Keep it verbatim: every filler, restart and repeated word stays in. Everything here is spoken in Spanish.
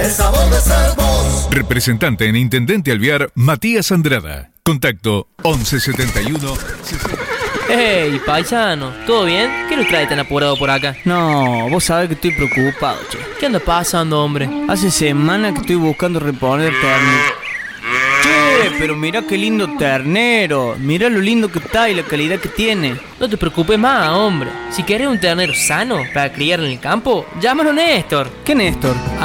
El sabor de ser vos. Representante en Intendente Alvear, Matías Andrada. Contacto once setenta y uno sesenta. Hey, paisano, ¿todo bien? ¿Qué lo trae tan apurado por acá? No, vos sabés que estoy preocupado, che. ¿Qué anda pasando, hombre? Hace semanas que estoy buscando reponer ternero. Che, pero mirá qué lindo ternero. Mirá lo lindo que está y la calidad que tiene. No te preocupes más, hombre. Si querés un ternero sano para criar en el campo, llámalo Néstor. ¿Qué Néstor?